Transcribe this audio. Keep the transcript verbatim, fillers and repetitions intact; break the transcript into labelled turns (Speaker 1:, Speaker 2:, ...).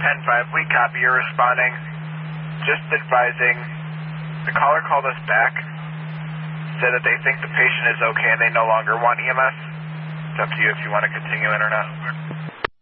Speaker 1: ten five, we copy. You're responding. Just advising, the caller called us back, said that they think the patient is okay and they no longer want E M S. It's up to you if you want to continue in or not.